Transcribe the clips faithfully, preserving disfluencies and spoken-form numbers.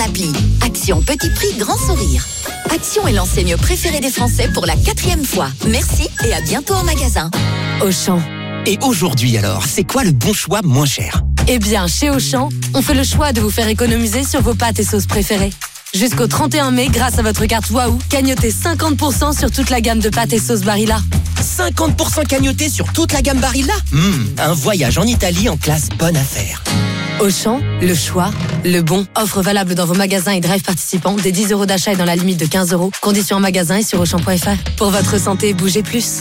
l'appli. Action petit prix grand sourire. Action est l'enseigne préférée des Français pour la quatrième fois. Merci et à bientôt en magasin. Auchan. Et aujourd'hui alors, c'est quoi le bon choix moins cher ? Eh bien, chez Auchan, on fait le choix de vous faire économiser sur vos pâtes et sauces préférées. Jusqu'au trente et un mai, grâce à votre carte Waouh, cagnotez cinquante pour cent sur toute la gamme de pâtes et sauces Barilla. cinquante pour cent cagnoté sur toute la gamme Barilla ? Mmh, un voyage en Italie en classe bonne affaire. Auchan, le choix, le bon. Offre valable dans vos magasins et drive participants dès dix euros d'achat et dans la limite de quinze euros. Conditions en magasin et sur auchan point f r. Pour votre santé, bougez plus.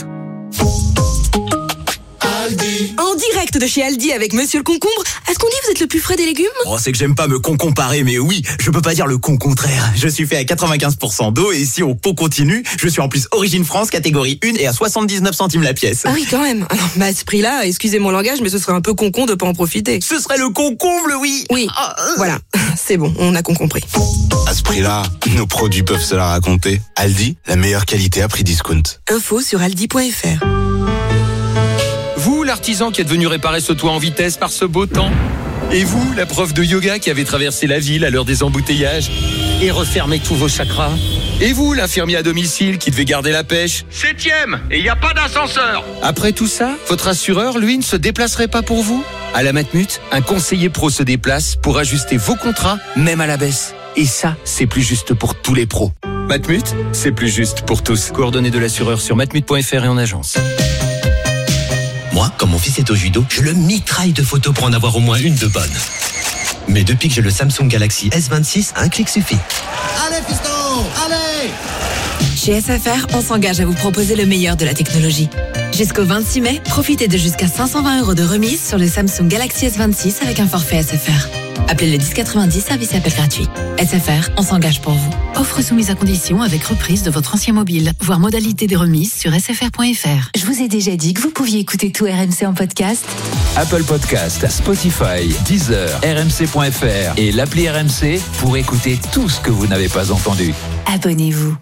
Aldi. En direct de chez Aldi avec Monsieur le Concombre. Est-ce qu'on dit que vous êtes le plus frais des légumes ? Oh, c'est que j'aime pas me con-comparer, mais oui, je peux pas dire le con contraire. Je suis fait à quatre-vingt-quinze pour cent d'eau et ici au pot continu, je suis en plus Origine France, catégorie un et à soixante-dix-neuf centimes la pièce. Ah oui, quand même. Alors, bah, à ce prix-là, excusez mon langage, mais ce serait un peu con-con de pas en profiter. Ce serait le concomble, oui. Oui, voilà. C'est bon, on a con compris. À ce prix-là, nos produits peuvent se la raconter. Aldi, la meilleure qualité à prix discount. Info sur aldi point f r. Vous, l'artisan qui êtes venu réparer ce toit en vitesse par ce beau temps. Et vous, la prof de yoga qui avait traversé la ville à l'heure des embouteillages et refermé tous vos chakras. Et vous, l'infirmier à domicile qui devait garder la pêche. Septième, et il n'y a pas d'ascenseur. Après tout ça, votre assureur, lui, ne se déplacerait pas pour vous ? À la Matmut, un conseiller pro se déplace pour ajuster vos contrats, même à la baisse. Et ça, c'est plus juste pour tous les pros. Matmut, c'est plus juste pour tous. Coordonnées de l'assureur sur matmut point f r et en agence. Moi, quand mon fils est au judo, je le mitraille de photos pour en avoir au moins une de bonne. Mais depuis que j'ai le Samsung Galaxy S vingt-six, un clic suffit. Allez fiston, allez! Chez S F R, on s'engage à vous proposer le meilleur de la technologie. Jusqu'au vingt-six mai, profitez de jusqu'à cinq cent vingt euros de remise sur le Samsung Galaxy S vingt-six avec un forfait S F R. Appelez le dix quatre-vingt-dix, service appel gratuit. S F R, on s'engage pour vous. Offre soumise à condition avec reprise de votre ancien mobile. Voir modalité des remises sur s f r point f r. Je vous ai déjà dit que vous pouviez écouter tout R M C en podcast. Apple Podcast, Spotify, Deezer, R M C point f r et l'appli R M C pour écouter tout ce que vous n'avez pas entendu. Abonnez-vous.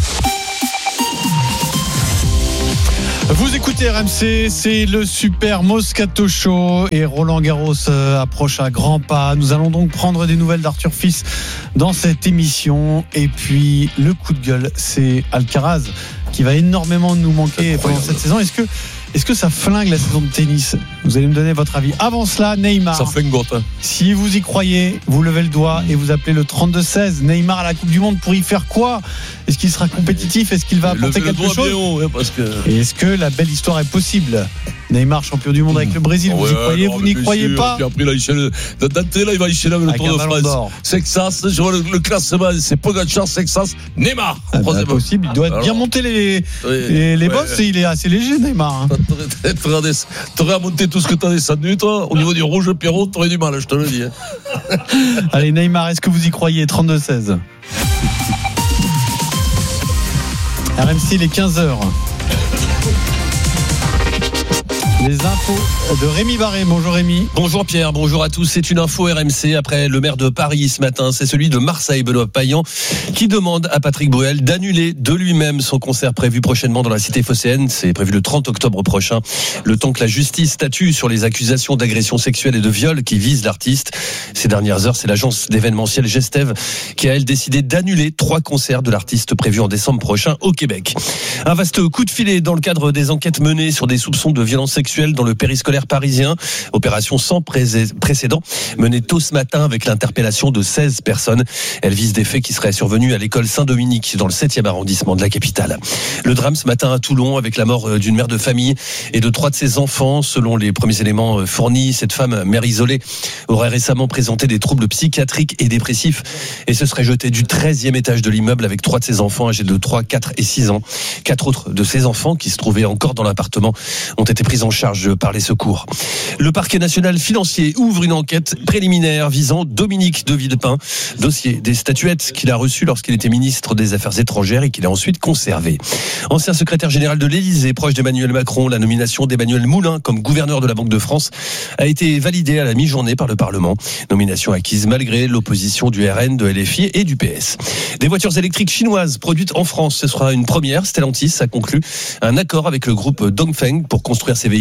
Vous écoutez R M C, c'est le Super Moscato Show et Roland Garros approche à grands pas. Nous allons donc prendre des nouvelles d'Arthur Fils dans cette émission. Et puis le coup de gueule, c'est Alcaraz qui va énormément nous manquer pendant cette saison. Est-ce que Est-ce que ça flingue la saison de tennis ? Vous allez me donner votre avis. Avant cela, Neymar. Ça flingue gauche. Hein. Si vous y croyez, vous levez le doigt et vous appelez le trente-deux seize. Neymar à la Coupe du Monde pour y faire quoi ? Est-ce qu'il sera compétitif ? Est-ce qu'il va apporter levez quelque chose ? haut, ouais, parce que... Et est-ce que la belle histoire est possible ? Neymar, champion du monde avec le Brésil, vous ouais, y croyez ? non, vous n'y croyez sûr. pas ? Puis après, là, il enchaîne, d'entrée, là, il va enchaîner avec le Tour de France. Texas, je vois le, le classement, c'est Pogacar, Texas, Neymar. Ah bah, possible, il doit Alors, bien monter les, ouais, les, les ouais, bosses et il est assez léger, Neymar. Hein. T'aurais à monter tout ce que t'as descendu, toi. Au niveau du rouge, Pierrot, t'aurais du mal, je te le dis. Hein. Allez, Neymar, est-ce que vous y croyez ? trente-deux seize. R M C, il est quinze heures. Les infos de Rémi Barré. Bonjour Rémi. Bonjour Pierre, bonjour à tous. C'est une info R M C après le maire de Paris ce matin. C'est celui de Marseille, Benoît Payan, qui demande à Patrick Bruel d'annuler de lui-même son concert prévu prochainement dans la cité phocéenne. C'est prévu le trente octobre prochain. Le temps que la justice statue sur les accusations d'agression sexuelle et de viol qui visent l'artiste. Ces dernières heures, c'est l'agence d'événementiel Gestev qui a, elle, décidé d'annuler trois concerts de l'artiste prévus en décembre prochain au Québec. Un vaste coup de filet dans le cadre des enquêtes menées sur des soupçons de violence sexuelle dans le périscolaire parisien. Opération sans précédent menée tôt ce matin avec l'interpellation de seize personnes. Elle vise des faits qui seraient survenus à l'école Saint-Dominique dans le septième arrondissement de la capitale. Le drame ce matin à Toulon avec la mort d'une mère de famille et de trois de ses enfants. Selon les premiers éléments fournis, cette femme, mère isolée, aurait récemment présenté des troubles psychiatriques et dépressifs et se serait jetée du treizième étage de l'immeuble avec trois de ses enfants âgés de trois, quatre et six ans. Quatre autres de ses enfants qui se trouvaient encore dans l'appartement ont été pris en charge par les secours. Le parquet national financier ouvre une enquête préliminaire visant Dominique de Villepin, dossier des statuettes qu'il a reçues lorsqu'il était ministre des Affaires étrangères et qu'il a ensuite conservé. Ancien secrétaire général de l'Élysée, proche d'Emmanuel Macron, la nomination d'Emmanuel Moulin comme gouverneur de la Banque de France a été validée à la mi-journée par le Parlement. Nomination acquise malgré l'opposition du R N, de L F I et du P S. Des voitures électriques chinoises produites en France, ce sera une première. Stellantis a conclu un accord avec le groupe Dongfeng pour construire ces véhicules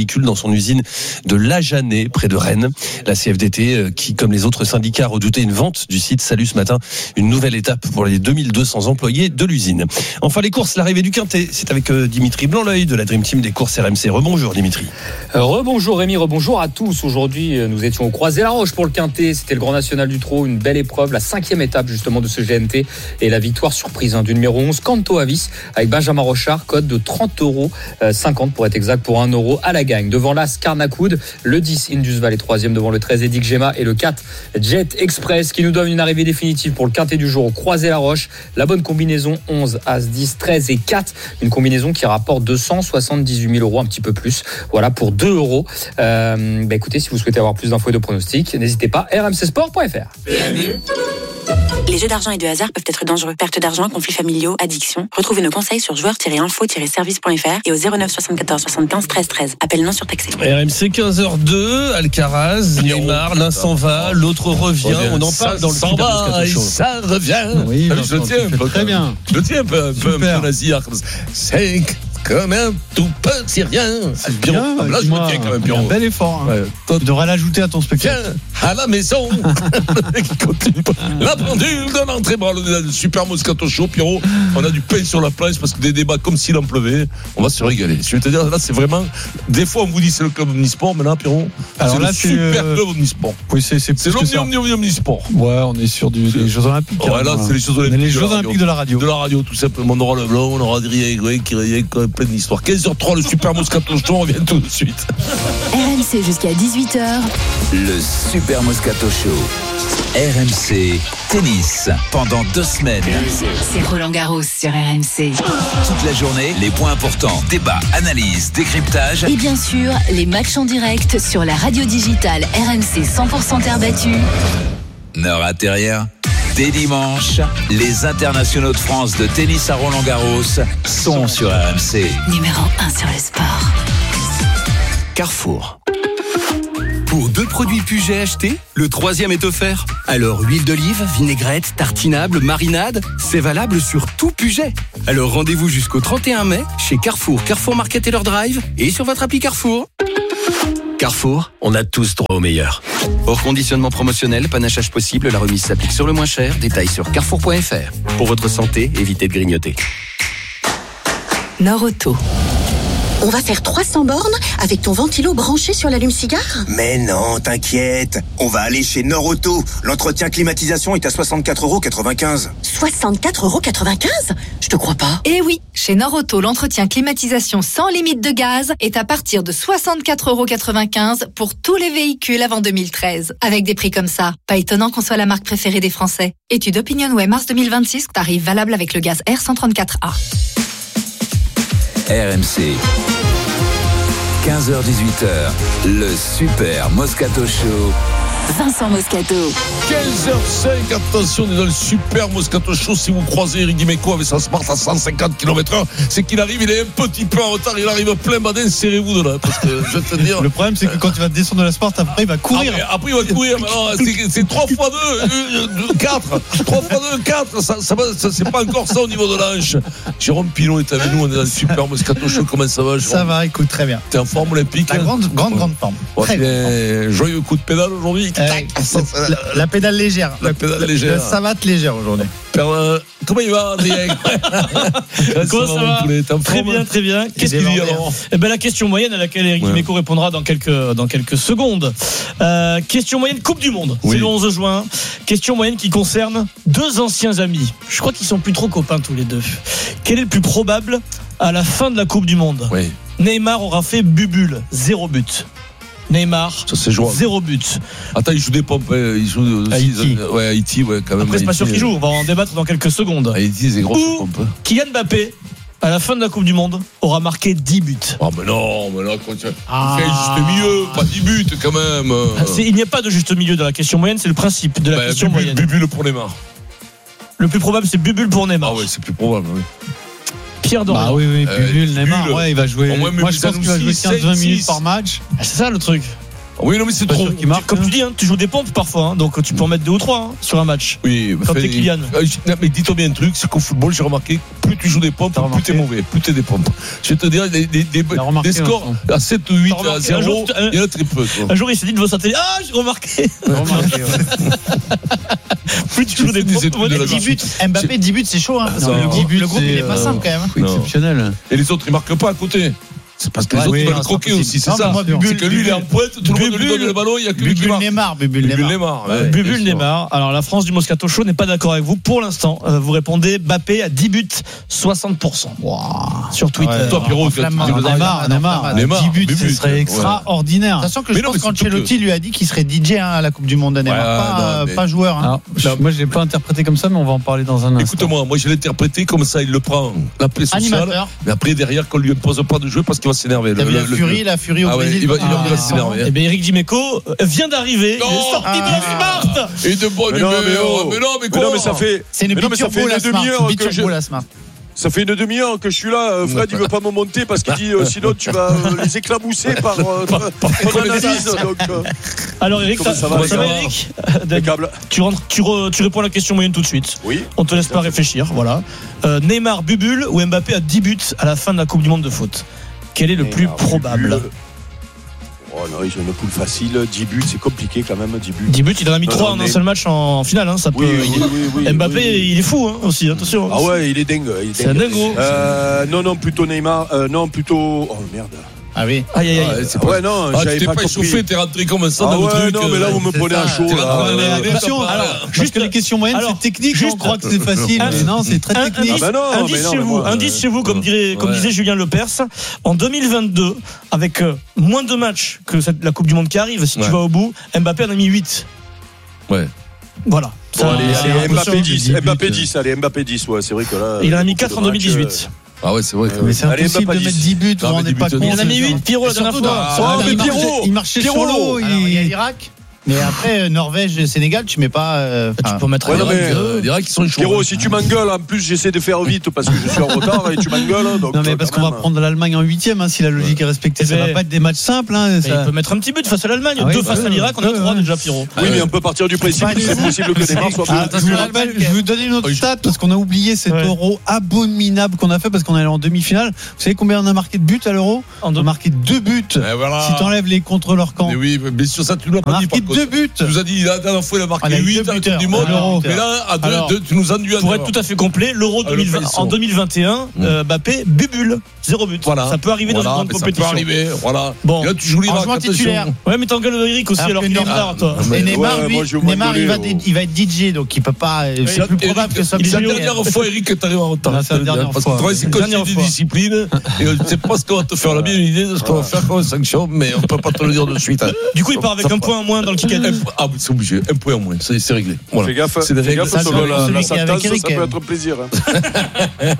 véhicules dans son usine de Lajanais, près de Rennes. La C F D T, qui, comme les autres syndicats, redoutait une vente du site, salue ce matin une nouvelle étape pour les deux mille deux cents employés de l'usine. Enfin, les courses, l'arrivée du Quintet, c'est avec Dimitri Blanc-L'œil de la Dream Team des courses R M C. Rebonjour Dimitri. Rebonjour Rémi, rebonjour à tous. Aujourd'hui, nous étions au Croisé-la-Roche pour le Quintet. C'était le Grand National du Trot, une belle épreuve, la cinquième étape justement de ce G N T et la victoire surprise hein, du numéro onze, Canto Avis, avec Benjamin Rochard, code de trente euros cinquante pour être exact, pour un euro à la gagne. Devant l'As Carnacoud, le dix Indus Valley troisième devant le treize Edic Gemma et le quatre Jet Express qui nous donne une arrivée définitive pour le Quintet du jour au Croisé-la-Roche. La bonne combinaison onze, As, dix, treize et quatre, une combinaison qui rapporte deux cent soixante-dix-huit mille euros, un petit peu plus. Voilà pour deux euros. Euh, bah écoutez, si vous souhaitez avoir plus d'infos et de pronostics, n'hésitez pas, r m c sport point f r. Les jeux d'argent et de hasard peuvent être dangereux. Perte d'argent, conflits familiaux, addiction. Retrouvez nos conseils sur joueurs tiret info tiret service point f r et au zéro neuf soixante-quatorze soixante-quinze treize treize. Appel non surtaxé. R M C quinze heures deux, Alcaraz, Neymar, l'un s'en va, l'autre revient. On en parle dans le Super Moscato Show. Ça revient. Oui, je le tiens un peu. Très bien. Je le tiens un peu, un peu, un peu nasillard comme ça. cinq comme un tout petit rien. C'est bien. Là, je me tiens quand même, Pierrot. Un bel effort. Hein. Ouais. Tu devrais l'ajouter à ton spectacle. Tiens, à la maison. La pendule de l'entrée. Bon, on est dans le Super Moscato Show, Pierrot. On a du pain sur la planche parce que des débats comme s'il en pleuvait. On va se régaler. Je vais te dire, là, c'est vraiment. Des fois, on vous dit c'est le club Omnisport, mais là, Pierrot, alors c'est là, le c'est super euh... club Omnisport. Oui, c'est c'est, c'est l'Omni Omni Omni Omnisport. Ouais, on est sur du, des Jeux Olympiques. Ouais, là, c'est les Jeux Olympiques. Les Jeux Olympiques de la radio. De la radio, tout simplement. On aura le blanc, on aura Adrien Gouin qui rayait plein d'histoires. quinze heures trois, le Super Moscato Show, on revient tout de suite. R M C jusqu'à dix-huit heures. Le Super Moscato Show. R M C Tennis pendant deux semaines. C'est Roland Garros sur R M C. Toute la journée, les points importants, débats, analyses, décryptage. Et bien sûr, les matchs en direct sur la radio digitale R M C cent pour cent terre battue. Ne ratez rien. Dès dimanche, les internationaux de France de tennis à Roland-Garros sont sur R M C. Numéro un sur le sport. Carrefour. Pour deux produits Puget achetés, le troisième est offert. Alors huile d'olive, vinaigrette, tartinable, marinade, c'est valable sur tout Puget. Alors rendez-vous jusqu'au trente et un mai chez Carrefour, Carrefour Market et leur drive et sur votre appli Carrefour. Carrefour, on a tous droit au meilleur. Hors conditionnement promotionnel, panachage possible, la remise s'applique sur le moins cher. Détails sur carrefour point f r. Pour votre santé, évitez de grignoter. Nord-Auto. On va faire trois cents bornes avec ton ventilo branché sur l'allume-cigare ? Mais non, t'inquiète. On va aller chez Nord-Auto. L'entretien climatisation est à soixante-quatre euros quatre-vingt-quinze. soixante-quatre euros quatre-vingt-quinze ? Je te crois pas. Eh oui, chez Nord-Auto, l'entretien climatisation sans limite de gaz est à partir de soixante-quatre euros quatre-vingt-quinze pour tous les véhicules avant deux mille treize. Avec des prix comme ça, pas étonnant qu'on soit la marque préférée des Français. Étude OpinionWay mars deux mille vingt-six, tarif valable avec le gaz R cent trente-quatre A. R M C. quinze heures dix-huit heures, le Super Moscato Show. Vincent Moscato. quinze heures cinq, attention, on est dans le Super Moscato Show. Si vous croisez Eric Dimeco avec sa Smart à cent cinquante kilomètres heure, c'est qu'il arrive, il est un petit peu en retard, il arrive plein badin, serrez-vous de là. Parce que je vais te dire. Le problème, c'est que quand il va descendre de la Sport, après, il va courir. Après, après il va courir, mais alors, c'est, c'est trois fois deux, quatre. trois fois deux, quatre. Ça, ça va, ça, c'est pas encore ça au niveau de l'anche. Jérôme Pilon est avec nous, on est dans le Super Moscato Show. Comment ça va, Jérôme ? Ça va, écoute, très bien. T'es en forme olympique ? La grande, grande, grande forme. Bon, très bien. Joyeux coup de pédale aujourd'hui. Euh, la, la pédale légère. La pédale légère. La savate légère aujourd'hui. Euh, comment il va, Adrien ? Comment ça, ça va, va Très bien, très bien. Qu'est-ce qu'il dit alors ? Eh ben, la question moyenne à laquelle Eric ouais. Dimeco répondra dans quelques, dans quelques secondes. Euh, question moyenne Coupe du Monde. Oui. C'est le onze juin. Question moyenne qui concerne deux anciens amis. Je crois qu'ils sont plus trop copains tous les deux. Quel est le plus probable à la fin de la Coupe du Monde ? Oui. Neymar aura fait bubule, zéro but. Neymar, ça, c'est zéro but. Attends, il joue des pompes, il joue aussi, Haïti. Ouais, Haïti, ouais, quand même. Après, c'est pas sûr qu'il joue, on va en débattre dans quelques secondes. Haïti, c'est gros pompes. Kylian Mbappé, à la fin de la Coupe du Monde, aura marqué dix buts. Ah, oh, mais non, mais là, quand tu ah. fais juste milieu, pas dix buts quand même. C'est, il n'y a pas de juste milieu dans la question moyenne, c'est le principe de la bah, question bubule, moyenne. Bubule pour Neymar. Le plus probable, c'est bubule pour Neymar. Ah, ouais, c'est plus probable, oui. Pierre Dorian. Bah oui, oui, Bubule, euh, Neymar, ouais, il va jouer. Moi, je pense qu'il va jouer quinze vingt minutes par match. Ah, c'est ça le truc. Oui, non, mais c'est trop. Qui marque, comme tu dis, hein, tu joues des pompes parfois, hein, donc tu peux en mettre deux ou trois hein, sur un match. Oui, quand t'es Kylian. Mais dis-toi bien un truc, c'est qu'au football, j'ai remarqué, plus tu joues des pompes, plus t'es mauvais, plus t'es des pompes. Je vais te dire, des, des, des, des scores à sept ou huit, à zéro, il y en a très peu. Un jour, il s'est dit devant sa télé, ah, j'ai remarqué. remarqué plus tu joues des pompes, dix buts. Mbappé, dix buts, c'est chaud. Hein. Non, le, groupe, le groupe, il est pas simple quand même. Exceptionnel. Et les autres, ils marquent pas à côté. C'est parce que les ouais, autres oui, veulent le croquer aussi, c'est non, ça. Moi, Bubule, c'est que lui, Bubule, il est en pointe, tout le monde lui donne le ballon, il y a que lui qui marque. Neymar, Bubule Neymar. Neymar. Ouais, Bubule Neymar. Alors la France du Moscato Show n'est pas d'accord avec vous. Pour l'instant, euh, vous répondez Mbappé à dix buts, soixante pour cent. Wow. Sur Twitter. Ouais, toi, Pierrot, tu Neymar, Neymar, Neymar, dix buts, ce serait extraordinaire. Sachant que je pense qu'Ancelotti lui a dit qu'il serait D J à la Coupe du Monde à Neymar, pas joueur. Moi, je l'ai pas interprété comme ça, mais on va en parler dans un instant. Écoute-moi, moi, je l'ai interprété comme ça. Il le prend la paix sociale, mais après derrière, qu'on lui impose pas de jouer parce qu'il va s'énerver. La furie, la furie au ah Brésil. Ouais, il va, il va, il va s'énerver. Et bien Eric Dimeco vient d'arriver. Il est sorti ah, de la Smart. Et de bonne humeur. Mais non, mais non, mais quoi? Mais non, mais ça fait. C'est une biturbo la Smart. Biturbo la Smart. Ça fait une demi-heure que je suis là. Fred, il veut pas me monter parce qu'il dit euh, sinon tu vas euh, les éclabousser par euh, ton analyse. Donc, euh, alors Eric, ça, ça va, ça va Eric tu, rentres, tu, re, tu réponds à la question moyenne tout de suite. Oui. On te laisse pas réfléchir. Voilà. Euh, Neymar, Bubule ou Mbappé à dix buts à la fin de la Coupe du Monde de foot. Quel est le Neymar, plus probable? Bubule. Oh non, ils ont une poule facile. dix buts, c'est compliqué quand même. dix buts. dix buts, il en a mis non, trois en un seul match en finale. Hein, ça peut, oui, oui, oui, oui, Mbappé, oui, oui. il est fou hein, aussi, attention. Ah ouais, il est dingue. Il est c'est dingue. un dingo. Euh, non, non, plutôt Neymar. Euh, non, plutôt. Oh merde. Ah oui. Aïe, aïe, aïe. Ah, c'est pas... Ouais, non, ah, j'avais tu t'es pas, pas échauffé, t'es rentré comme ça ah dans ouais, le truc. Non, mais là, vous me prenez à chaud. Attention, juste les questions moyennes, c'est technique. Je crois que c'est facile, mais non, c'est très technique. Ah bah non, indice chez vous, indice chez vous, comme dirait, comme disait Julien Lepers. En deux mille vingt-deux, avec moins de matchs que la Coupe du Monde qui arrive, si tu vas au bout, Mbappé en a mis huit. Ouais. Voilà. Bon, allez, allez, Mbappé dix, Mbappé dix, allez, Mbappé dix, ouais, c'est vrai que là. Il en a mis quatre en deux mille dix-huit. Ah ouais, c'est vrai. Mais c'est impossible de mettre dix buts, vous vous rendez pas compte. Il en a mis huit, Pierrot, la dernière fois. Il marchait sur l'eau. Il y a l'Irak. Mais après, Norvège, Sénégal, tu mets pas. Euh, tu peux mettre. Ouais, non, mais, euh, L'Irak, ils sont chauds. Pierrot, si tu m'engueules, en plus, j'essaie de faire vite parce que je suis en retard et tu m'engueules. Donc, non, mais parce qu'on va prendre l'Allemagne en huitième, hein, si la logique ouais. est respectée. Ça va pas être des matchs simples. Hein, ça... Il peut mettre un petit but face à l'Allemagne, ah, deux oui, face ouais, à l'Irak, on a trois déjà, Pierrot. Oui, mais on peut partir du principe que c'est possible que Neymar soit ah, je, vous rappelle, je vais vous donner une autre stat parce qu'on a oublié cet euro abominable qu'on a fait parce qu'on est allé en demi-finale. Vous savez combien on a marqué de buts à l'euro? On a marqué deux buts. Si t'enlèves les contre leur camp. Oui, mais sur ça, tu l'as pas dit. Marqué deux buts. La dernière fois, il a marqué huit à la Coupe du Monde. Mais là, à deux, deux, tu nous ennuies. Pour être tout à fait complet, l'Euro deux mille vingt, en deux mille vingt et un, mmh. euh, Mbappé, Bubule, zéro but. Voilà. Ça peut arriver voilà, dans une grande compétition. Ça peut arriver, voilà. Bon. Et là, tu joues l'Irak. titulaire. Ouais, mais t'engueules Eric aussi, alors, alors qu'il est en retard, toi. Et Neymar, lui, Neymar, il va, oh. il va être D J, donc il peut pas. C'est plus probable que ça. C'est la dernière fois, Eric, que t'arrives en retard. C'est la dernière fois. Parce que c'est comme des disciplines. Et on ne sait pas ce qu'on va te faire. On a bien une idée de ce qu'on va faire comme sanction, mais on peut pas te le dire de suite. Du coup, il part avec un point en moins dans le kick-out. Ah, c'est obligé. Un point en moins. C'est réglé. Voilà. Fais gaffe, c'est fais gaffe sur la, la sentence, ça peut être un plaisir. Hein.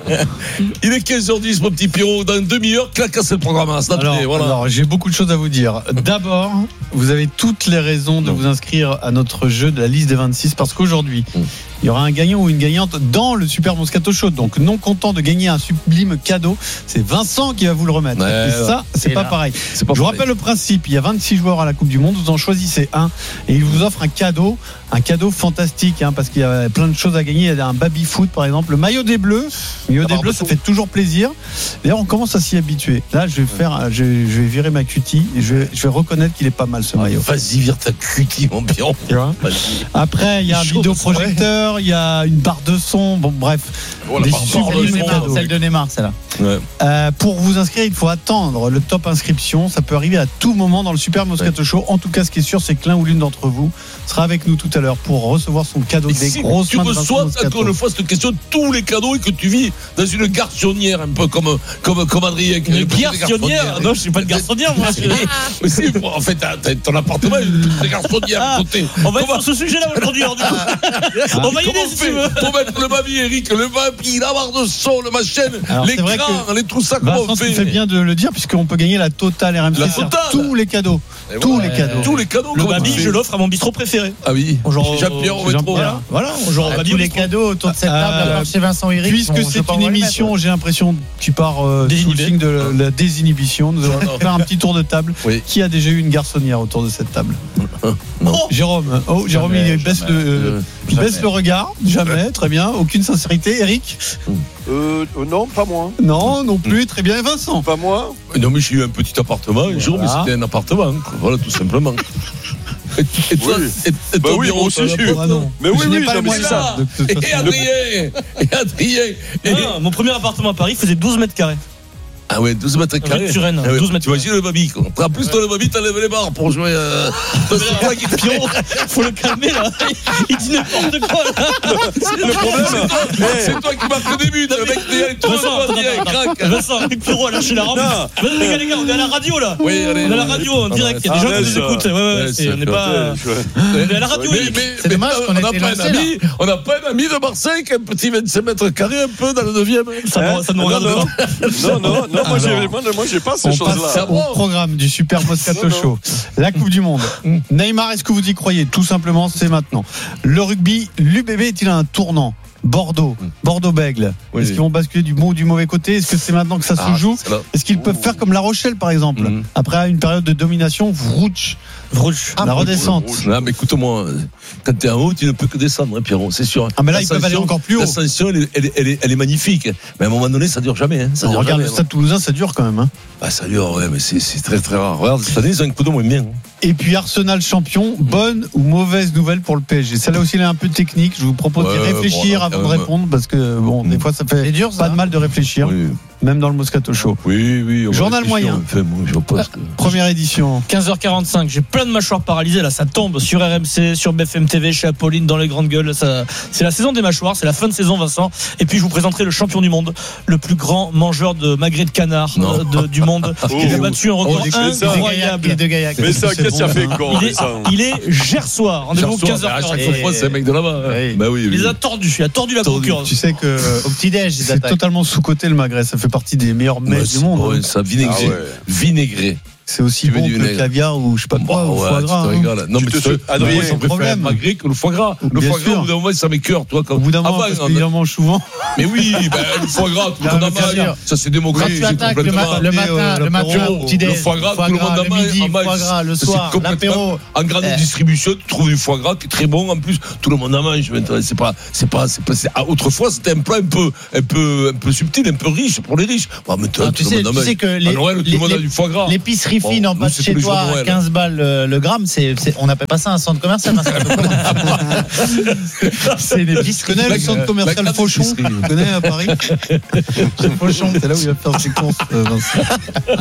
Il est quinze heures dix, mon petit Pierrot. Dans une demi-heure, clac, c'est le programme. Alors, voilà. alors, j'ai beaucoup de choses à vous dire. D'abord, vous avez toutes les raisons de non. vous inscrire à notre jeu de la liste des vingt-six parce qu'aujourd'hui, mmh. il y aura un gagnant ou une gagnante dans le Super Moscato Show. Donc, non content de gagner un sublime cadeau, c'est Vincent qui va vous le remettre. Ouais, et ça, c'est pas là. pareil. C'est pas Je vous rappelle le principe. Il y a vingt-six joueurs à la Coupe du Monde. Vous en choisissez un et il vous offre un cadeau. Un cadeau fantastique, hein, parce qu'il y a plein de choses à gagner. Il y a un baby-foot, par exemple. Le maillot des Bleus. Le maillot des Bleus, ça fait toujours plaisir. D'ailleurs, on commence à s'y habituer. Là, je vais faire, je vais, je vais virer ma cutie et je vais, je vais reconnaître qu'il est pas mal ce maillot. Vas-y, vire ta cutie, mon pion. Après, il y a un vidéoprojecteur, il y a une barre de son. Bon, bref. Oh, des sublimes cadeaux. Celle de Neymar, celle-là. Ouais. Euh, pour vous inscrire, il faut attendre le top inscription. Ça peut arriver à tout moment dans le Super Moscato ouais. Show. En tout cas, ce qui est sûr, c'est que l'un ou l'une d'entre vous sera avec nous tout à l'heure pour recevoir son cadeau. Mais des si grosses tu reçois encore une fois cette question, tous les cadeaux et que tu vis dans une garçonnière un peu comme comme comme Adrien. Une garçonnière? Non, je suis pas de garçonnière, moi. Mais si, en fait, t'as ton appartement, une garçonnière à côté. On va être sur ce sujet-là aujourd'hui. On va y aller si tu veux. Pour mettre le baby, Eric, le bain tapis, la barre de son, le machin, Alors, c'est vrai l'écran, que les tout ça qu'on Vincent, fait. tu fais bien de le dire, puisqu'on peut gagner la totale R M C. La C'est-à-dire totale. tous les cadeaux. Et Tous voilà. les cadeaux. Tous les cadeaux. Le comment baby, tu fais je l'offre à mon bistrot préféré. Ah oui. Genre, Jean-Pierre au métro. Voilà, voilà, genre Ah, baby tous au les bistrot. cadeaux autour de cette table, Euh, à part chez Vincent Eric. Puisque bon, je c'est vais pas une en remettre. émission, j'ai l'impression que tu pars euh, sous le Désinhibé. signe de la, la désinhibition. Nous allons Non. faire un petit tour de table. Oui. Qui a déjà eu une garçonnière autour de cette table? Non. Jérôme. Oh, Jérôme, Jamais, il baisse, jamais. le, euh, il baisse le regard. Jamais, très bien. Aucune sincérité. Eric? Euh, euh, non, pas moi. Non, non plus. Très bien. Et Vincent? Pas moi. Non, mais j'ai eu un petit appartement un jour, mais Voilà. c'était un appartement. quoi. Voilà, tout simplement. Et, et toi, Oui. et, et Bah toi, oui, Pierrot, moi aussi, t'as j'ai un eu. appartement. Ah non. Mais oui, Je n'ai oui, pas non, les mais moyens. c'est ça. De toute Et façon. Adrien, et Adrien. Et... Ah, mon premier appartement à Paris faisait douze mètres carrés. Ah ouais, douze mètres carrés. Rue Turenne, Ah ouais, douze mètres tu imagines le baby, quoi. En plus, toi, le baby, t'enlèves les barres pour jouer. Euh... Mais là, Pierrot, faut le calmer là. Il dit n'importe quoi là. Le problème, C'est toi qui marques le début, le mec, t'es toi, Vincent, toi, attends, t'es attends, crack. attends. Vincent, avec Pierrot a lâché la rampe. Non. Vas-y, les gars, les gars, on est à la radio là. Oui, allez, On est à la allez. radio en direct. Il y a des Ah, gens qui laisse, nous écoutent. Ouais, ouais, ouais, ouais, c'est- c'est on n'est clair. pas. On est à la radio. Mais, Eric. mais, C'est mais dommage qu'on on ait n'a été pas un lancé, ami, on n'a pas un ami de Marseille qui a un petit vingt-cinq mètres carrés un peu dans le neuvième. Ça nous- ça nous Non, regarde non. pas. Non, non, non, moi, j'ai, Alors, moi, moi, j'ai pas ces On passe choses-là. au programme du Super Moscato Non, non. Show. La Coupe du Monde. Neymar, est-ce que vous y croyez? Tout simplement, c'est maintenant. Le rugby, l'U B B est-il à un tournant? Bordeaux, Bordeaux-Bègles. Oui, Est-ce oui. qu'ils vont basculer du bon ou du mauvais côté? Est-ce que c'est maintenant que ça se Ah, joue? c'est là. Est-ce qu'ils peuvent faire comme La Rochelle, par exemple? Mhm. Après une période de domination, Vrouch, Vrouch. la redescente. Non, mais écoute-moi, quand t'es en haut, tu ne peux que descendre, hein, Pierrot, c'est sûr. Ah, mais là, ils peuvent L'ascension- aller encore plus haut. L'ascension, elle, est- elle est- elle est, elle est magnifique. Mais à un moment donné, ça dure jamais. Hein. Ça On dure regarde jamais, le Stade Toulousain, ça dure quand même. Hein. Bah, ça dure, ouais, mais c'est, c'est très très rare. Regarde, cette année, ils ont un coup de moins bien. hein. Et puis Arsenal champion, bonne ou mauvaise nouvelle pour le P S G? Celle-là aussi, elle est un peu technique. Je vous propose Ouais, d'y réfléchir bon, avant quand de même. répondre parce que bon, des fois, ça fait C'est dur, pas ça. de mal de réfléchir, Oui, même dans le Moscato Show. oui. oui on va Journal réfléchir, moyen. Enfin, moi, je pense que... Première édition. quinze heures quarante-cinq, j'ai plein de mâchoires paralysées là, ça tombe sur R M C, sur B F M T V, chez Apolline dans les grandes gueules, ça, c'est la saison des mâchoires, c'est la fin de saison Vincent, et puis je vous présenterai le champion du monde, le plus grand mangeur de magret de canard Non. euh, de- du monde, qui a battu un record Oh, mais ça, incroyable. de Gaillac. Mais ça, qu'est-ce qu'il a fait, Il con, est, ça? il est gersois, rendez-vous Gersois, quinze heures à chaque quarante-cinq. fois, c'est un mec de là-bas. Oui. Bah oui, Il oui. les a tordus, il a tordu la Tordu. concurrence. Tu sais que Au petit-déj, ils c'est attaquent. totalement sous-coté le magret. Ça fait partie des meilleurs mets Ouais, du c'est- monde. ouais, hein. ça, vinaigré. Ah ouais. Vinaigré. C'est aussi Tu veux bon du que le vinaigre. caviar ou je sais pas quoi, Bah, ou ouais, foie tu gras. te hein. régales. Non, Tu mais te tu fais- sais, Adrien, moi, je préfère problème. le magret que le foie gras. Le Bien foie gras, sûr. au bout d'un moment, ça m'écœure, toi. Quand... Au bout d'un moment, Avant, parce on- qu'il en mange souvent. Mais oui, ben, le foie gras, tout le Non, monde en mais bien sûr. mange. Ça, c'est Quand démocratique. tu attaques le, complètement. ma- le matin, euh, le matin, l'apéro, au petit-déj, le foie gras, foie tout le monde gras, en le mange, midi, en mange. foie gras, le C'est soir, complètement- l'apéro. En grande Eh. distribution, tu trouves du foie gras qui est très bon. En plus, tout le monde en mange. Maintenant, c'est pas, c'est pas, c'est pas, c'est- ah, autrefois, c'était un plat un peu, un peu, un peu subtil, un peu riche pour les riches. Bon, maintenant, Ah, tout tu le sais, monde en tu mange. sais que À les- Noël, tout les- le monde a les- du foie gras. L'épicerie Bon, fine en nous, passe c'est chez tous les jours toi de à Noël. quinze balles le, le gramme, c'est, c'est- on n'appelle pas ça un centre commercial. hein, c'est un peu comme- c'est une Tu épicerie. connais le La- centre commercial la grande Fauchon? épicerie. Tu connais à Paris? Fauchon, c'est là où il va faire ses courses. euh, Vincent.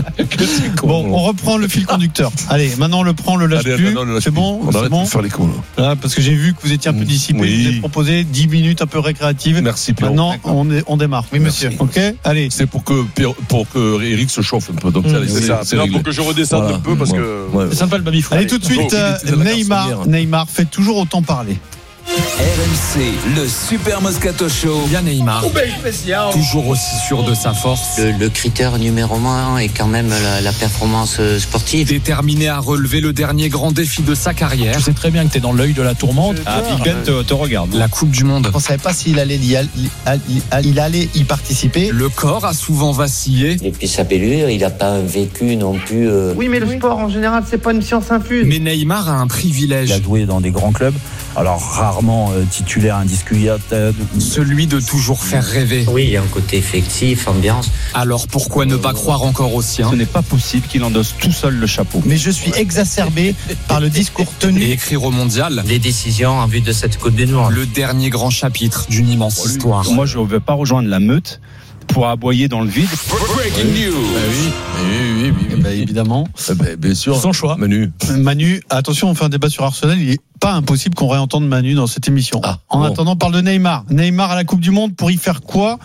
Bon, on reprend le fil conducteur. Allez, maintenant on le prend, le lâche Allez, plus. maintenant, le lâche C'est plus. bon, On c'est arrête bon. de faire les cons, là. Là, parce que j'ai vu que vous étiez un peu dissipé. Oui. Je vous ai proposé dix minutes un peu récréatives. Merci, Pierrot. Maintenant, on, est, on démarre. Oui, monsieur. Ok, allez. C'est pour que, Pierre- pour que Eric se chauffe un peu. Donc, Mmh. allez, C'est ça. Non, réglé. pour que je redescende Voilà. un peu parce Ouais. que. Ouais. C'est sympa le baby foie. Allez, tout de suite, il euh, était de la Neymar. garçonnière. Neymar fait toujours autant parler. R M C, le Super Moscato Show. Bien Neymar, toujours aussi sûr de sa force, Le, le critère numéro un est quand même la, la performance euh, sportive. déterminé à relever le dernier grand défi de sa carrière. Tu sais très bien que tu es dans l'œil de la tourmente. Ah, Big Ben te, te regarde. La Coupe du Monde. On ne savait pas s'il allait, y, y- il allait y participer. Le corps a souvent vacillé, Depuis sa bellure, il n'a pas vécu non plus. euh, Oui, mais le sport en général, c'est pas une science infuse. mais Neymar a un privilège, Il a joué dans des grands clubs, alors rarement euh, titulaire indiscutable. euh, celui de toujours faire rêver. Oui, il y a un côté effectif, ambiance. Alors pourquoi ne pas croire encore au sien Ce n'est pas possible qu'il endosse tout seul le chapeau. Mais je suis exacerbé par le discours tenu. et écrire au mondial Les décisions en vue de cette Coupe du Monde. le dernier grand chapitre d'une immense histoire. Moi, je ne veux pas rejoindre la meute pour aboyer dans le vide. Breaking news. Ah oui, oui, oui, oui, oui. Bah, évidemment. Eh ben, bien sûr. Son choix. Manu. Manu, attention, on fait un débat sur Arsenal. Il est pas impossible qu'on réentende Manu dans cette émission. Ah, en bon. attendant, on parle de Neymar. Neymar à la Coupe du Monde pour y faire quoi?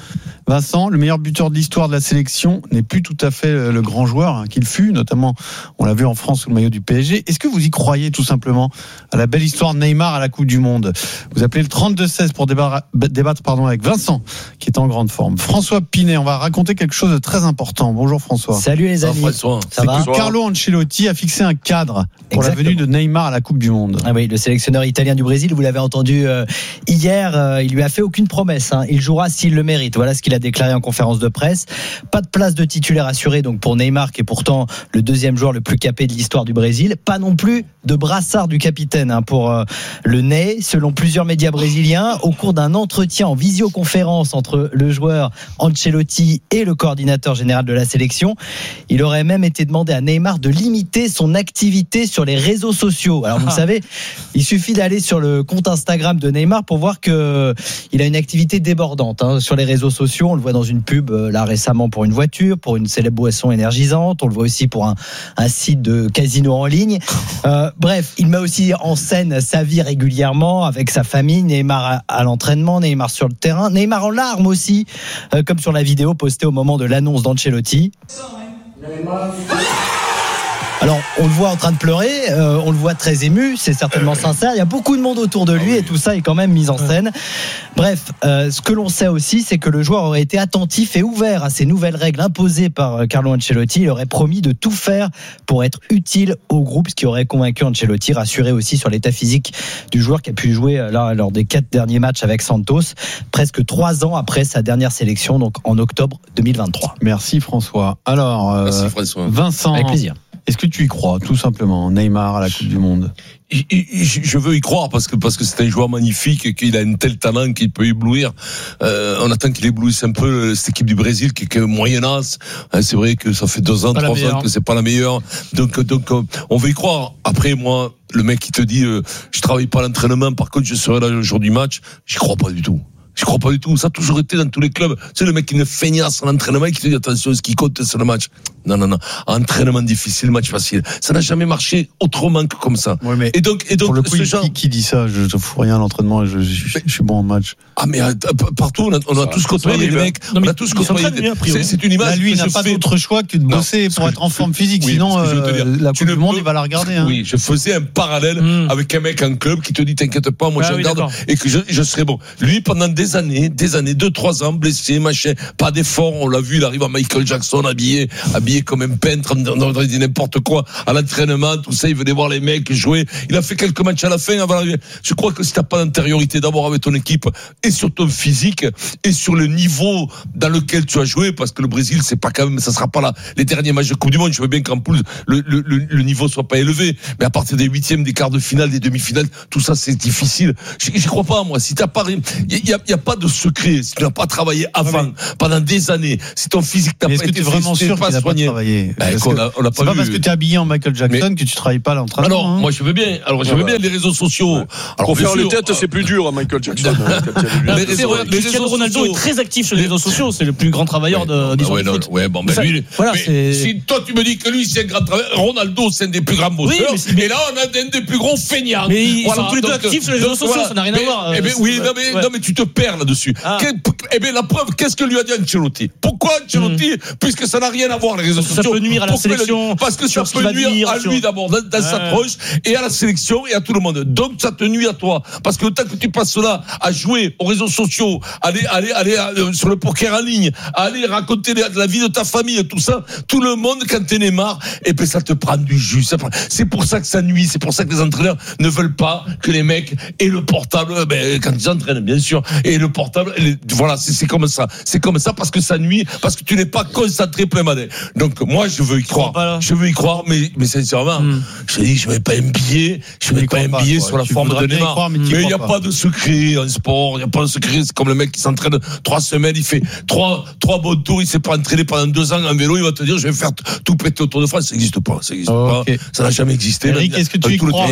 Vincent, le meilleur buteur de l'histoire de la sélection n'est plus tout à fait le grand joueur hein, qu'il fut, notamment on l'a vu en France sous le maillot du P S G. Est-ce que vous y croyez tout simplement à la belle histoire de Neymar à la Coupe du Monde? Vous appelez le trente-deux seize pour débattre, débattre pardon, avec Vincent qui est en grande forme. François Pinet, on va raconter quelque chose de très important. Bonjour François. Salut les amis. François. Ça C'est va que Carlo Ancelotti a fixé un cadre pour Exactement. la venue de Neymar à la Coupe du Monde. Ah oui, le sélectionneur italien du Brésil, vous l'avez entendu euh, hier, euh, il lui a fait aucune promesse. Hein. Il jouera s'il le mérite. Voilà ce qu'il a déclaré en conférence de presse. Pas de place de titulaire assurée donc pour Neymar, qui est pourtant le deuxième joueur le plus capé de l'histoire du Brésil. Pas non plus de brassard du capitaine hein, pour euh, le Ney. Selon plusieurs médias brésiliens, au cours d'un entretien en visioconférence entre le joueur Ancelotti et le coordinateur général de la sélection, il aurait même été demandé à Neymar de limiter son activité sur les réseaux sociaux. Alors vous ah. savez, il suffit d'aller sur le compte Instagram de Neymar pour voir que il a une activité débordante hein, sur les réseaux sociaux. On le voit dans une pub euh, là récemment pour une voiture, pour une célèbre boisson énergisante. On le voit aussi pour un, un site de casino en ligne. Euh, bref, il met aussi en scène sa vie régulièrement avec sa famille. Neymar à, à l'entraînement, Neymar sur le terrain, Neymar en larmes aussi, euh, comme sur la vidéo postée au moment de l'annonce d'Ancelotti. Alors, on le voit en train de pleurer, euh, on le voit très ému, c'est certainement sincère. Il y a beaucoup de monde autour de lui et tout ça est quand même mis en scène. Bref, euh, ce que l'on sait aussi, c'est que le joueur aurait été attentif et ouvert à ces nouvelles règles imposées par Carlo Ancelotti. Il aurait promis de tout faire pour être utile au groupe, ce qui aurait convaincu Ancelotti, rassuré aussi sur l'état physique du joueur qui a pu jouer là lors des quatre derniers matchs avec Santos, presque trois ans après sa dernière sélection, donc en octobre deux mille vingt-trois. Merci François. Alors, euh, Merci François. Vincent. Avec plaisir. Est-ce que tu y crois, tout simplement, Neymar à la Coupe du Monde? Je veux y croire parce que parce que c'est un joueur magnifique et qu'il a un tel talent qu'il peut éblouir. Euh, on attend qu'il éblouisse un peu cette équipe du Brésil qui est moyennasse. C'est vrai que ça fait deux ans, pas trois ans que c'est pas la meilleure. Donc donc on veut y croire. Après moi, le mec qui te dit euh, je travaille pas à l'entraînement, par contre je serai là le jour du match, j'y crois pas du tout. Je crois pas du tout. Ça a toujours été dans tous les clubs. C'est le mec qui ne feignasse à l'entraînement et qui te dit attention, ce qui compte, c'est le match. Non, non, non. Entraînement difficile, match facile. Ça n'a jamais marché autrement que comme ça. Ouais, mais et donc, et donc, pour le coup, ce genre... qui, qui dit ça? Je ne fous rien à l'entraînement. Je, je, je, je suis bon en match. Ah, mais partout, on a, on a tous côtoyé les mecs. On a tous côtoyé. C'est, c'est une image. Là, lui, il n'a pas fais... d'autre choix que de bosser non, pour être en forme physique. Oui, sinon, euh, la Coupe du Monde, il va la regarder. Hein. Oui, je faisais un parallèle mmh. avec un mec en club qui te dit t'inquiète pas, moi ah, je oui, regarde et que je, je serai bon. Lui, pendant des années, des années, deux, trois ans, blessé, machin, pas d'effort. On l'a vu, il arrive à Michael Jackson, habillé, habillé comme un peintre, on dit n'importe quoi, à l'entraînement, tout ça, il venait voir les mecs jouer. Il a fait quelques matchs à la fin avant d'arriver. Je crois que si t'as pas d'antériorité d'abord avec ton équipe et sur ton physique et sur le niveau dans lequel tu as joué, parce que le Brésil, c'est pas quand même, ça sera pas là les derniers matchs de Coupe du Monde. Je veux bien qu'en poule, le, le, le, le niveau soit pas élevé, mais à partir des huitièmes, des quarts de finale, des demi-finales, tout ça, c'est difficile. J'y crois pas, moi. Si t'as pas, il y a, y a pas de secret. Si tu n'as pas travaillé avant, ouais, pendant des années, si ton physique n'a pas été vraiment sûr pas soigné, ben, on a, on a pas c'est pas vu. parce que tu es habillé en Michael Jackson mais... que tu travailles pas à l'entraînement. Alors, hein. moi, je veux bien. Alors, je veux bien les réseaux sociaux. Ouais. Alors, pour faire sûr, les têtes, c'est plus dur à Michael Jackson. Les réseaux, Cristiano Ronaldo est très actif sur les réseaux sociaux. C'est le plus grand travailleur de l'histoire du foot. Ouais, bon, ben lui. Si toi, tu me dis que lui, c'est un grand travailleur, Ronaldo, c'est un des plus grands bosseurs. Et là, on a un des plus gros feignants. Mais ils sont tous les deux actifs sur les réseaux sociaux. Ça n'a rien à voir. Oui, non, mais tu te perds là-dessus. Eh bien, la preuve, qu'est-ce que lui a dit Ancelotti? Pourquoi Ancelotti? Puisque ça n'a rien à voir, les réseaux sociaux. Ça peut nuire à la sélection. Parce que ça peut nuire à lui d'abord, dans, dans ouais. sa tronche, et à la sélection, et à tout le monde. Donc, ça te nuit à toi. Parce que le temps que tu passes là à jouer aux réseaux sociaux, aller, aller, aller euh, sur le poker en ligne, aller raconter la, la vie de ta famille, tout ça, tout le monde, quand t'en es marre, et ben ça te prend du jus. Ça prend... C'est pour ça que ça nuit. C'est pour ça que les entraîneurs ne veulent pas que les mecs aient le portable, ben, quand ils entraînent, bien sûr, et le portable, les... voilà, c'est, c'est comme ça. C'est comme ça parce que ça nuit, parce que tu n'es pas concentré plein madé. Donc, moi, je veux y croire. Je veux y croire, mais, mais sincèrement, mm. je dis, je mets pas un billet, je mets pas un billet sur la forme de Neymar. Croire, mais il n'y a pas. pas de secret en sport, il n'y a pas de secret. C'est comme le mec qui s'entraîne trois semaines, il fait trois, trois bons tours, il s'est pas entraîné pendant deux ans en vélo, il va te dire, je vais faire tout péter autour de France. Ça n'existe pas, ça n'existe oh, pas. Okay. Ça n'a jamais existé. Eric, est-ce que tu y crois?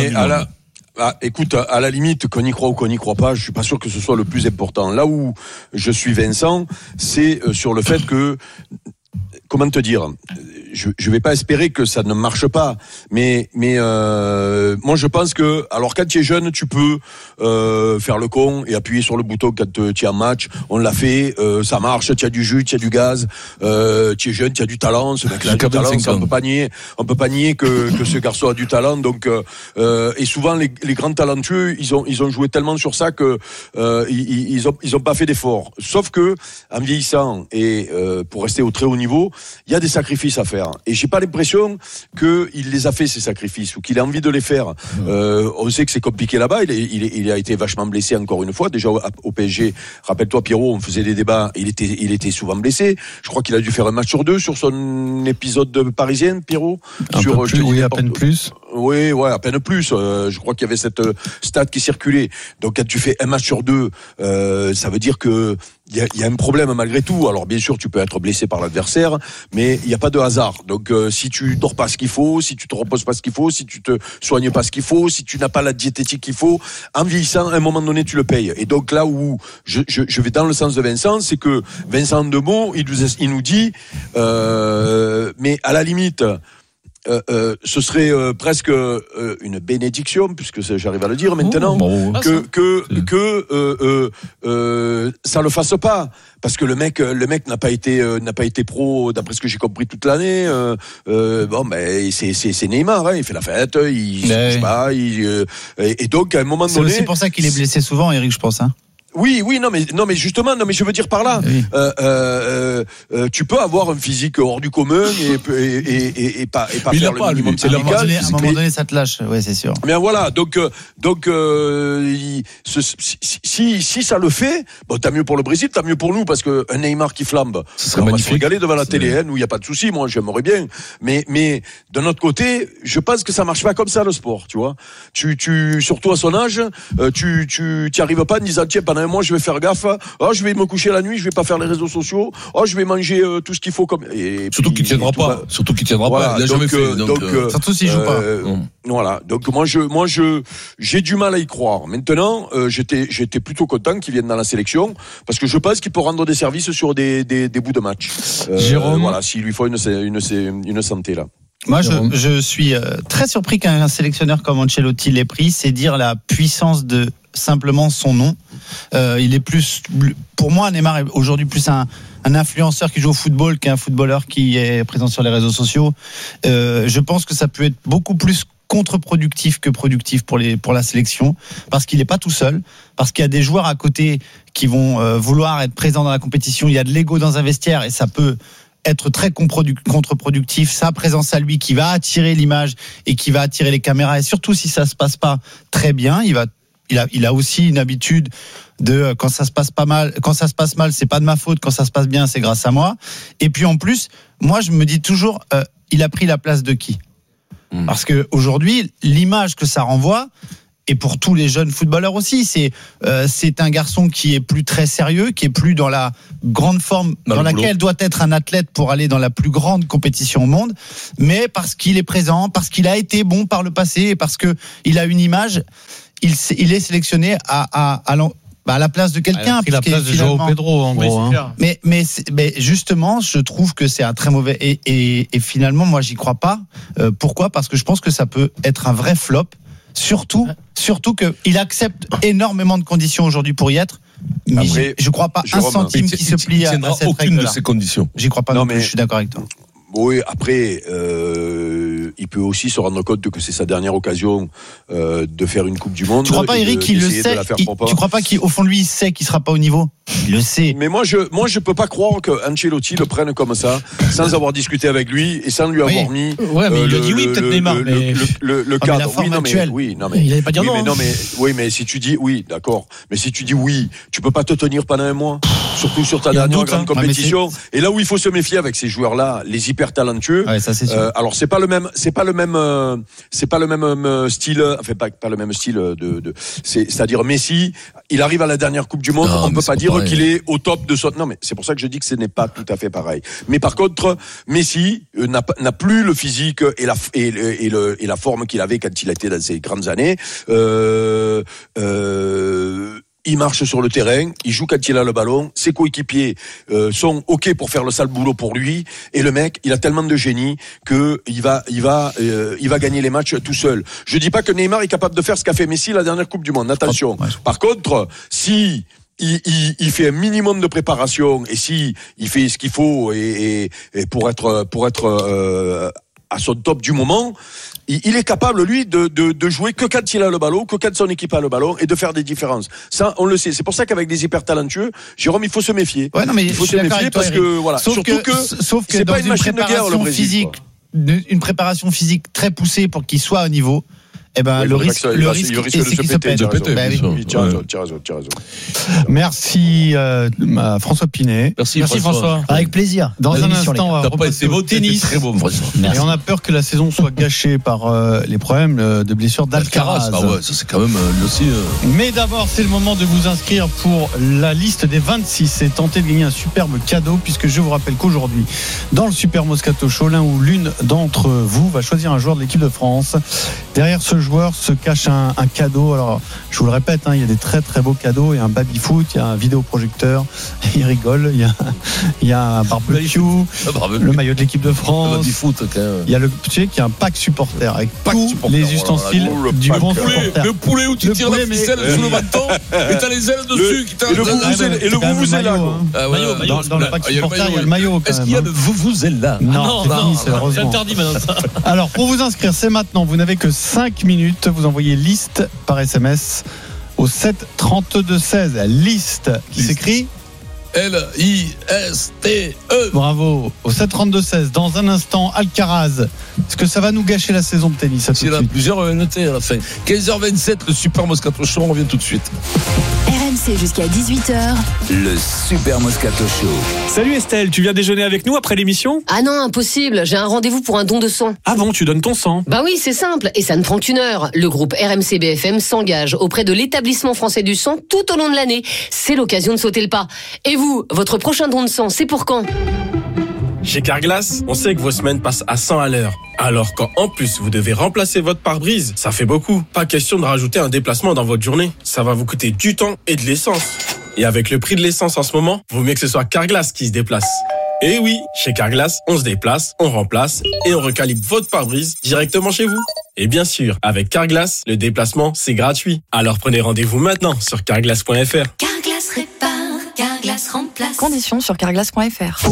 Ah, écoute, à la limite, qu'on y croit ou qu'on n'y croit pas, je suis pas sûr que ce soit le plus important. Là où je suis Vincent, c'est sur le fait que comment te dire, je je vais pas espérer que ça ne marche pas, mais mais euh, moi je pense que alors quand tu es jeune, tu peux euh, faire le con et appuyer sur le bouton quand tu es en match. On l'a fait, euh, ça marche. Tu as du jus, tu as du gaz. Euh, tu es jeune, tu as du talent. Ce mec-là a du talent. Ça, on peut pas nier. On peut pas nier que que ce garçon a du talent. Donc euh, et souvent les, les grands talentueux, ils ont ils ont joué tellement sur ça que euh, ils, ils ont ils ont pas fait d'efforts. Sauf que en vieillissant et euh, pour rester au très haut niveau, il y a des sacrifices à faire. Et j'ai pas l'impression qu'il les a fait ces sacrifices ou qu'il a envie de les faire. Mmh. Euh, on sait que c'est compliqué là-bas. Il, est, il, est, il a été vachement blessé encore une fois. Déjà au, au P S G, rappelle-toi Pierrot, on faisait des débats. Il était, il était souvent blessé. Je crois qu'il a dû faire un match sur deux sur son épisode de Parisienne, Pierrot. Un sur, peu plus, oui, à peine plus. Oui, ouais, à peine plus. Euh, je crois qu'il y avait cette stat qui circulait. Donc quand tu fais un match sur deux, euh, ça veut dire que il y a, y a un problème malgré tout. Alors bien sûr, tu peux être blessé par l'adversaire, mais il n'y a pas de hasard. Donc euh, si tu dors pas ce qu'il faut, si tu te reposes pas ce qu'il faut, si tu te soignes pas ce qu'il faut, si tu n'as pas la diététique qu'il faut, en vieillissant, à un moment donné, tu le payes. Et donc là où je, je, je vais dans le sens de Vincent, c'est que Vincent de Meaux, il nous, il nous dit, euh, mais à la limite. Euh, euh, ce serait euh, presque euh, une bénédiction, puisque j'arrive à le dire maintenant, oh, bon, que que c'est... que euh, euh, euh, ça le fasse pas, parce que le mec le mec n'a pas été euh, n'a pas été pro, d'après ce que j'ai compris toute l'année. Euh, euh, bon, ben c'est c'est c'est Neymar, hein, il fait la fête, il se couche pas, il, euh, et, et donc à un moment c'est donné, c'est pour ça qu'il est blessé souvent, Eric, je pense. Hein. Oui, oui, non, mais non, mais justement, non, mais je veux dire par là, oui. euh, euh, euh, tu peux avoir un physique hors du commun et et et, et, et pas et pas mais faire le pas, minimum lui, syndical. À un moment donné, à un moment donné, ça te lâche, ouais, c'est sûr. Mais voilà, donc donc euh, il, ce, si, si si ça le fait, bon, t'as mieux pour le Brésil, t'as mieux pour nous, parce que un Neymar qui flambe, ce serait on magnifique. va se régaler devant la télé, hein, nous, il y a pas de souci, moi, j'aimerais bien, mais mais d'un autre côté, je pense que ça marche pas comme ça le sport, tu vois. Tu tu surtout à son âge, euh, tu tu t'y arrives pas en disant tiens, pendant un mois, je vais faire gaffe. Oh, je vais me coucher la nuit, je vais pas faire les réseaux sociaux. Oh, je vais manger euh, tout ce qu'il faut comme. Et surtout qu'il tiendra pas. Va... Surtout qu'il tiendra voilà, pas. Il a jamais fait. Donc, donc euh, surtout s'il joue euh, pas. Mmh. Voilà. Donc moi, je, moi, je, j'ai du mal à y croire. Maintenant, euh, j'étais, j'étais plutôt content qu'il vienne dans la sélection parce que je pense qu'il peut rendre des services sur des, des, des bouts de match. Euh, Jérôme, voilà, s'il lui faut une, une, une, une santé là. Moi, je, je suis très surpris qu'un sélectionneur comme Ancelotti l'ait pris. C'est dire la puissance de simplement son nom. Euh, il est plus, pour moi, Neymar est aujourd'hui plus un, un influenceur qui joue au football qu'un footballeur qui est présent sur les réseaux sociaux. Euh, je pense que ça peut être beaucoup plus contre-productif que productif pour les pour la sélection, parce qu'il n'est pas tout seul, parce qu'il y a des joueurs à côté qui vont euh, vouloir être présents dans la compétition. Il y a de l'ego dans un vestiaire et ça peut être très contre-productif, sa présence à lui qui va attirer l'image et qui va attirer les caméras, et surtout si ça se passe pas très bien, il va il a il a aussi une habitude de quand ça se passe pas mal, quand ça se passe mal, c'est pas de ma faute, quand ça se passe bien, c'est grâce à moi. Et puis en plus, moi je me dis toujours euh, il a pris la place de qui ? mmh. Parce que aujourd'hui, l'image que ça renvoie, et pour tous les jeunes footballeurs aussi, c'est euh, c'est un garçon qui est plus très sérieux, qui est plus dans la grande forme dans, dans laquelle doit être un athlète pour aller dans la plus grande compétition au monde, mais parce qu'il est présent, parce qu'il a été bon par le passé, et parce que il a une image, il il est sélectionné à à, à Bah à la place de quelqu'un, il a pris la place de João Pedro en oui, gros. Hein. Mais mais mais justement, je trouve que c'est un très mauvais et et, et finalement moi j'y crois pas. Euh, pourquoi ? Parce que je pense que ça peut être un vrai flop. Surtout surtout que il accepte énormément de conditions aujourd'hui pour y être. Mais Après, je crois pas Jérôme, un centime qui se plie à, à cette aucune règle-là. de ces conditions. J'y crois pas non, non plus. Mais... Je suis d'accord avec toi. Oui, après, euh, il peut aussi se rendre compte que c'est sa dernière occasion euh, de faire une Coupe du Monde. Tu crois pas, Eric, qu'il le sait il, Tu crois pas qu'au fond de lui, il sait qu'il sera pas au niveau ? Il le sait. Mais moi, je, moi, je peux pas croire que Ancelotti le prenne comme ça, sans avoir discuté avec lui et sans lui avoir oui. mis. Ouais, mais euh, il a dit oui, peut-être Neymar. Le, mais... le, le, le ah, cadre. Mais oui, non, mais, oui, non, mais. Il allait pas dire oui, non. Mais, hein. non, mais, oui, mais si tu dis oui, d'accord. Mais si tu dis oui, tu peux pas te tenir pendant un mois. Surtout sur ta dernière doute, grande hein. compétition. Ouais, et là où il faut se méfier avec ces joueurs-là, les hyper talentueux. Ouais, ça, c'est sûr. Euh, alors c'est pas le même, c'est pas le même, euh, c'est pas le même euh, style, enfin pas pas le même style de, de c'est, c'est-à-dire Messi, il arrive à la dernière Coupe du Monde, non, on peut pas dire pareil. Qu'il est au top de son. Non mais c'est pour ça que je dis que ce n'est pas tout à fait pareil. Mais par contre, Messi euh, n'a n'a plus le physique et la et, et le et la forme qu'il avait quand il était dans ses grandes années. Euh, euh, il marche sur le terrain, il joue quand il a le ballon, ses coéquipiers euh, sont ok pour faire le sale boulot pour lui, et le mec, il a tellement de génie que il va, il va, euh, il va gagner les matchs tout seul. Je dis pas que Neymar est capable de faire ce qu'a fait Messi la dernière Coupe du Monde. Attention. Par contre, si Il, il, il fait un minimum de préparation et si il fait ce qu'il faut et, et, et pour être pour être euh, à son top du moment, il, il est capable lui de, de de jouer que quand il a le ballon, que quand son équipe a le ballon et de faire des différences. Ça, on le sait. C'est pour ça qu'avec des hyper talentueux, Jérôme, il faut se méfier. Ouais, non, mais il faut se méfier parce Eric. que voilà, sauf surtout que, que, sauf que c'est dans pas une, une machine de guerre le Brésil. Physique, une préparation physique très poussée pour qu'il soit au niveau. Eh ben, oui, le risque, ça, le va, risque, il risque c'est de se qu'il péter. se pète. Bah, oui. Oui. Tu as raison, tu as raison, tu as raison. Merci euh, François Pinet. Merci, Merci François. François. Avec plaisir. Dans un instant, on va T'as pas été repasser beau, au tennis. très beau, François. Et on a peur que la saison soit gâchée par euh, les problèmes euh, de blessures d'Alcaraz. Ah ouais, ça c'est quand même euh, lui aussi. Euh... Mais d'abord, c'est le moment de vous inscrire pour la liste des vingt-six et tenter de gagner un superbe cadeau, puisque je vous rappelle qu'aujourd'hui, dans le Super Moscato Show, l'un ou l'une d'entre vous va choisir un joueur de l'équipe de France. Derrière ce joueur se cache un, un cadeau. Alors, je vous le répète, hein, il y a des très très beaux cadeaux. Il y a un baby-foot, il y a un vidéoprojecteur, il rigole, il y a, il y a un barbecue, le maillot de l'équipe de France. Baby-foot, okay. Il y a le, tu sais qu'il y a un pack supporter avec pack tous supporter, les ustensiles voilà, du pack. grand Le poulet, supporter. le poulet où tu Le tires poulet, la ficelle mais... sous le menton et t'as les ailes dessus. Le, et le vuvuzela, et le vuvuzela. Ah ouais, dans, maillot, dans le pack supporter, il y a le maillot. Est-ce qu'il y a le vuvuzela? Non, c'est fini, c'est heureusement. C'est interdit maintenant ça. Alors, pour vous inscrire, c'est maintenant. Vous n'avez que cinq minutes. Vous envoyez liste par S M S au sept trente-deux seize. Liste qui s'écrit L I S T E. Bravo. Au sept trente-deux seize. Dans un instant, Alcaraz. Est-ce que ça va nous gâcher la saison de tennis? Il y en a plusieurs notés à la fin. quinze heures vingt-sept, le Super Moscato Show. On revient tout de suite. R M C jusqu'à dix-huit heures. Le Super Moscato Show. Salut Estelle, tu viens déjeuner avec nous après l'émission? Ah non, impossible. J'ai un rendez-vous pour un don de sang. Ah bon, tu donnes ton sang? Bah oui, c'est simple. Et ça ne prend qu'une heure. Le groupe R M C B F M s'engage auprès de l'établissement français du sang tout au long de l'année. C'est l'occasion de sauter le pas. Et vous, votre prochain don de sang, c'est pour quand? Chez Carglass, on sait que vos semaines passent à cent à l'heure. Alors quand en plus vous devez remplacer votre pare-brise, ça fait beaucoup. Pas question de rajouter un déplacement dans votre journée. Ça va vous coûter du temps et de l'essence. Et avec le prix de l'essence en ce moment, vaut mieux que ce soit Carglass qui se déplace. Et oui, chez Carglass, on se déplace, on remplace et on recalibre votre pare-brise directement chez vous. Et bien sûr, avec Carglass, le déplacement, c'est gratuit. Alors prenez rendez-vous maintenant sur carglass point f r. Carglass répare, Carglass remplace. Conditions sur carglass point f r.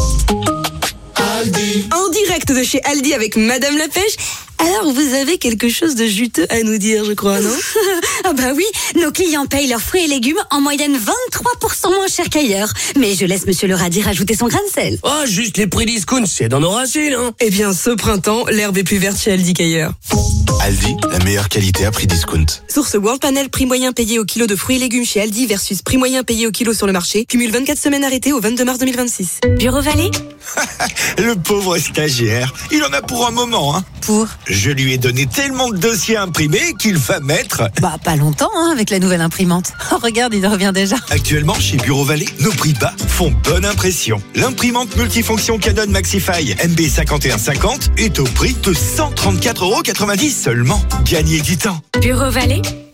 Aldi. En direct de chez Aldi avec Madame la Pêche. Alors, vous avez quelque chose de juteux à nous dire, je crois, non? Ah bah oui, nos clients payent leurs fruits et légumes en moyenne vingt-trois pour cent moins cher qu'ailleurs. Mais je laisse Monsieur le Radis rajouter son grain de sel. Oh, juste les prix discount, c'est dans nos racines, hein. Eh bien, ce printemps, l'herbe est plus verte chez Aldi qu'ailleurs. Aldi, la meilleure qualité à prix discount. Source World Panel, prix moyen payé au kilo de fruits et légumes chez Aldi versus prix moyen payé au kilo sur le marché. Cumule vingt-quatre semaines arrêtées au vingt-deux mars deux mille vingt-six. Bureau Vallée. Le pauvre stagiaire, il en a pour un moment, hein. Pour Je lui ai donné tellement de dossiers imprimés qu'il va mettre... Bah, pas longtemps, hein, avec la nouvelle imprimante. Oh, regarde, il revient déjà. Actuellement, chez Bureau Vallée, nos prix bas font bonne impression. L'imprimante multifonction Canon Maxify M B cinquante et un cinquante est au prix de cent trente-quatre euros quatre-vingt-dix seulement. Gagnez du temps. Bureau Vallée.